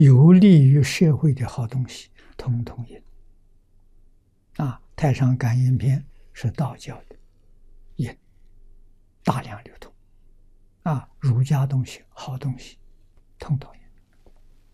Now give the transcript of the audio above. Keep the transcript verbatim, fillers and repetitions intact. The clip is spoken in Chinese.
有利于社会的好东西，统统引。啊，《太上感应篇》是道教的，引大量流通。啊，儒家东西、好东西，统统引。